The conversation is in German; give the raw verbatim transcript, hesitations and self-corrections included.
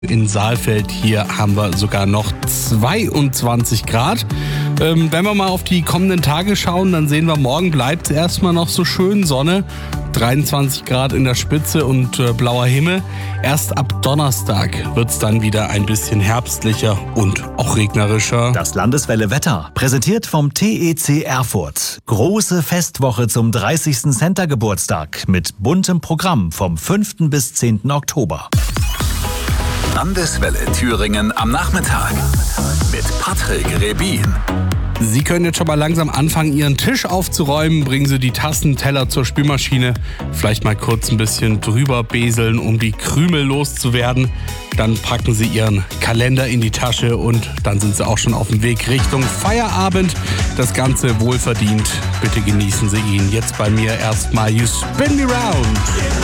In Saalfeld hier haben wir sogar noch zweiundzwanzig Grad. Ähm, wenn wir mal auf die kommenden Tage schauen, dann sehen wir, morgen bleibt es erstmal noch so schön Sonne. dreiundzwanzig Grad in der Spitze und äh, blauer Himmel. Erst ab Donnerstag wird es dann wieder ein bisschen herbstlicher und auch regnerischer. Das Landeswelle Wetter, präsentiert vom T E C Erfurt. Große Festwoche zum dreißigsten Center-Geburtstag mit buntem Programm vom fünften bis zehnten Oktober. Landeswelle Thüringen am Nachmittag mit Patrick Rebin. Sie können jetzt schon mal langsam anfangen, Ihren Tisch aufzuräumen. Bringen Sie die Tassen, Teller zur Spülmaschine. Vielleicht mal kurz ein bisschen drüber beseln, um die Krümel loszuwerden. Dann packen Sie Ihren Kalender in die Tasche und dann sind Sie auch schon auf dem Weg Richtung Feierabend. Das Ganze wohlverdient. Bitte genießen Sie ihn. Jetzt bei mir erstmal You Spin Me Round.